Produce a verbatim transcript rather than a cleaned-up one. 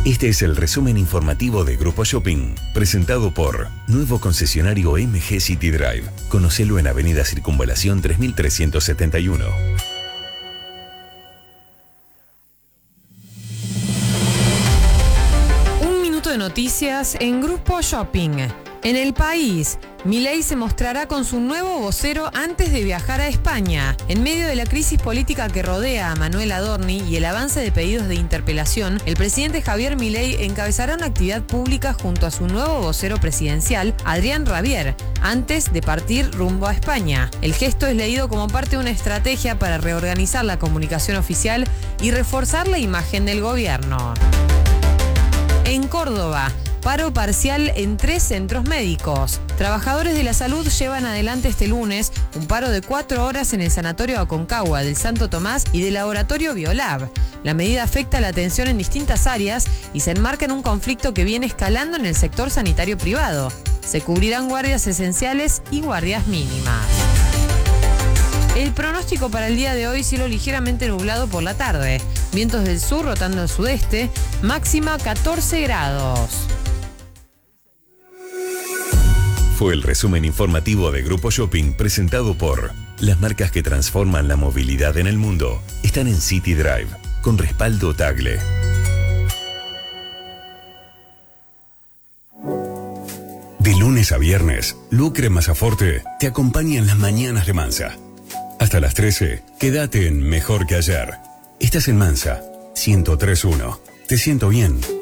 Este es el resumen informativo de Grupo Shopping, presentado por Nuevo Concesionario M G City Drive. Conocelo en Avenida Circunvalación tres mil trescientos setenta y uno. Un minuto de noticias en Grupo Shopping. En el país, Milei se mostrará con su nuevo vocero antes de viajar a España. En medio de la crisis política que rodea a Manuel Adorni y el avance de pedidos de interpelación, el presidente Javier Milei encabezará una actividad pública junto a su nuevo vocero presidencial, Adrián Rabier, antes de partir rumbo a España. El gesto es leído como parte de una estrategia para reorganizar la comunicación oficial y reforzar la imagen del gobierno. En Córdoba, paro parcial en tres centros médicos. Trabajadores de la salud llevan adelante este lunes un paro de cuatro horas en el Sanatorio Aconcagua del Santo Tomás y del Laboratorio Biolab. La medida afecta la atención en distintas áreas y se enmarca en un conflicto que viene escalando en el sector sanitario privado. Se cubrirán guardias esenciales y guardias mínimas. El pronóstico para el día de hoy: cielo ligeramente nublado por la tarde. Vientos del sur rotando al sudeste, máxima catorce grados. Fue el resumen informativo de Grupo Shopping, presentado por las marcas que transforman la movilidad en el mundo. Están en City Drive, con respaldo Tagle. De lunes a viernes, Lucre Masaforte te acompaña en las mañanas de Mansa. Hasta las trece, quédate en Mejor que Ayer. Estás en Mansa, ciento tres punto uno. Te siento bien.